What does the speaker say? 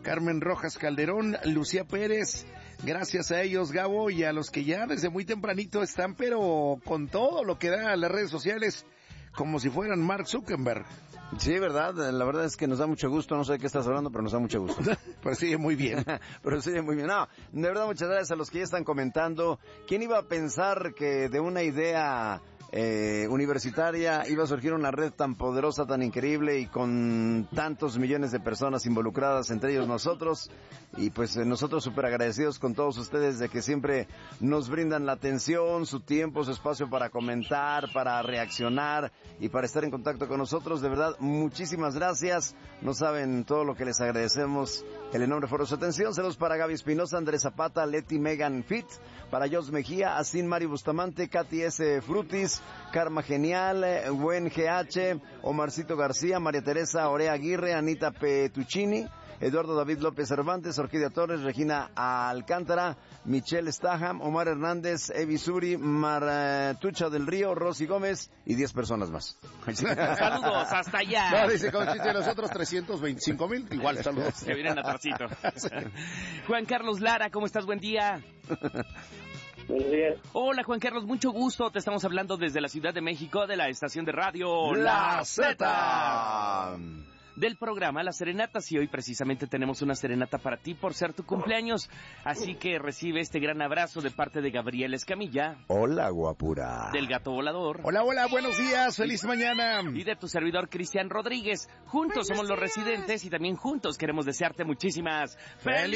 Carmen Rojas Calderón, Lucía Pérez, gracias a ellos, Gabo, y a los que ya desde muy tempranito están, pero con todo lo que da a las redes sociales, como si fueran Mark Zuckerberg. Sí, verdad, la verdad es que nos da mucho gusto, no sé de qué estás hablando, pero nos da mucho gusto. Pero sigue muy bien. Pero sigue muy bien. No, de verdad, muchas gracias a los que ya están comentando. ¿Quién iba a pensar que de una idea universitaria iba a surgir una red tan poderosa, tan increíble y con tantos millones de personas involucradas, entre ellos nosotros? Y pues nosotros súper agradecidos con todos ustedes de que siempre nos brindan la atención, su tiempo, su espacio para comentar, para reaccionar y para estar en contacto con nosotros. De verdad, muchísimas gracias. No saben todo lo que les agradecemos. El enorme foro de su atención. Saludos para Gaby Espinosa, Andrés Zapata, Leti Megan Fit, para Jos Mejía, Asin Mari Bustamante, Katy S. Frutis, Karma Genial, Buen GH, Omarcito García, María Teresa Orea Aguirre, Anita Petuccini, Eduardo David López Cervantes, Orquídea Torres, Regina Alcántara, Michelle Staham, Omar Hernández, Evi Suri, Martucha del Río, Rosy Gómez y 10 personas más. Saludos, hasta allá. No, dice con chiste de los otros 325,000, igual saludos. Que vienen atrasito. Juan Carlos Lara, ¿cómo estás? Buen día. Buenos días. Hola Juan Carlos, mucho gusto. Te estamos hablando desde la Ciudad de México de la estación de radio La Z. Del programa Las Serenatas, y hoy precisamente tenemos una serenata para ti por ser tu cumpleaños, así que recibe este gran abrazo de parte de Gabriel Escamilla. Hola, guapura. Del Gato Volador. Hola, hola, buenos días, feliz mañana. Y de tu servidor Cristian Rodríguez. Juntos somos los residentes y también juntos queremos desearte muchísimas felicidades.